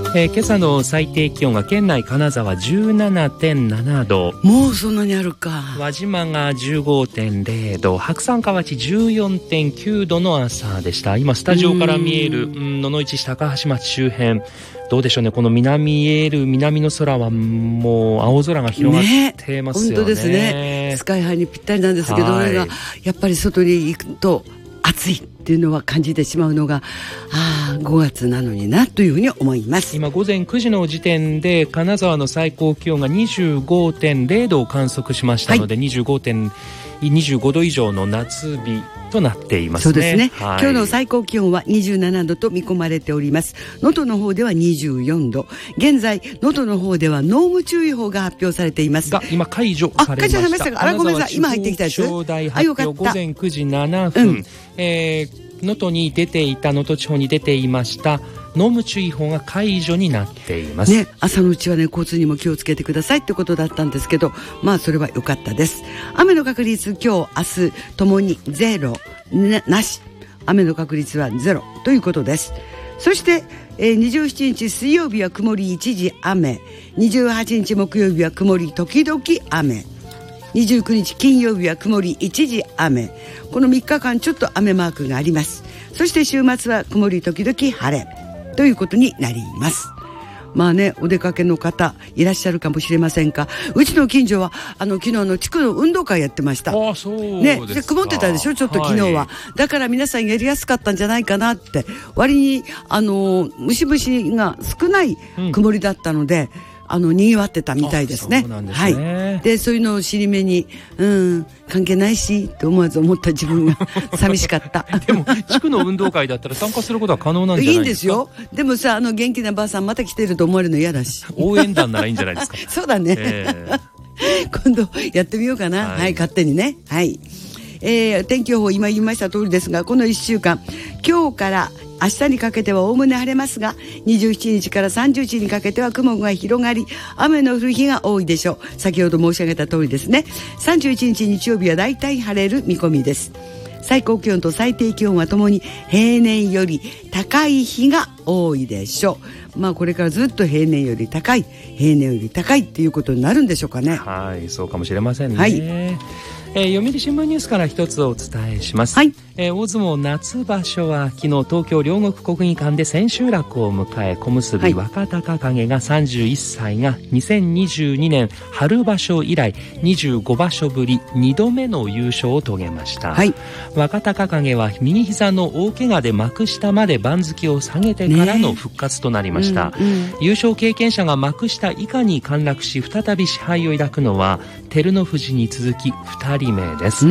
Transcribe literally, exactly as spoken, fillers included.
えー、今朝の最低気温が県内金沢 じゅうななてんななど、 もうそんなにあるか。 輪島が じゅうごてんれいど、白山河内 じゅうよんてんきゅうどの朝でした。今スタジオから見えるうん野々市市高橋町周辺、どうでしょうね。この南見える南の空はもう青空が広がってますよね。 本当ですね。スカイハイにぴったりなんですけど、俺がやっぱり外に行くと暑いっていうのは感じてしまうのが、ああごがつなのになというふうに思います。 今午前くじの時点で金沢の最高気温が にじゅうごてんれいどを観測しましたので、はい、にじゅうごど以上の夏日となっていますね。 そうですね、 はい、 今日の最高気温はにじゅうななどと見込まれております。能登の方ではにじゅうよんど、現在能登の方では濃霧注意報が発表されていますが今解除されました。 あ、解除されましたか。あらごめんなさい、今入ってきたやつ。 気象台発表午前くじななふん、うん、えー、能登に出ていた能登地方に出ていました濃霧注意報が解除になっています、 ね、朝のうちはね交通にも気をつけてくださいってことだったんですけど、まあそれは良かったです。雨の確率今日明日ともにゼロな, なし雨の確率はゼロということです。そして、えー、にじゅうしちにち水曜日は曇り一時雨、にじゅうはちにち木曜日は曇り時々雨、にじゅうくにち金曜日は曇り一時雨。このみっかかんちょっと雨マークがあります。そして週末は曇り時々晴れということになります。まあね、お出かけの方いらっしゃるかもしれませんが、うちの近所はあの昨日の地区の運動会やってました。 ああ、そうですか。 ね、曇ってたでしょちょっと昨日は、はい、だから皆さんやりやすかったんじゃないかなって。割にあのムシムシが少ない曇りだったので、うん、あの賑わってたみたいですね。 そうなんですね。 はい。でそういうのを尻目に、うん関係ないしと思わず思った自分が寂しかったでも地区の運動会だったら参加することは可能なんじゃないですか。 いいんですよ。でもさ、あの元気なばあさんまた来てると思われるの嫌だし応援団ならいいんじゃないですかそうだね、えー、今度やってみようかな、はい、はい、勝手にね。はい、えー、天気予報今言いました通りですが、このいっしゅうかん今日から明日にかけてはおおむね晴れますが、にじゅうしちにちからさんじゅうにちにかけては雲が広がり雨の降る日が多いでしょう。先ほど申し上げた通りですね。さんじゅういちにち日曜日はだいたい晴れる見込みです。最高気温と最低気温はともに平年より高い日が多いでしょう。まあこれからずっと平年より高い平年より高いっていうことになるんでしょうかね。 はい、そうかもしれませんね。 はい、 えー、読売新聞ニュースから一つお伝えします。 はい、 えー、大相撲夏場所は昨日東京両国国技館で千秋楽を迎え、小結、はい、若隆景がさんじゅういっさいがにせんにじゅうにねん春場所以来にじゅうごばしょぶりにどめの優勝を遂げました。はい、若隆景は右膝の大怪我で幕下まで番付を下げてからの復活となりました、ね、うんうん、優勝経験者が幕下以下に陥落し再び賜杯を抱くのは照ノ富士に続きふたりめです。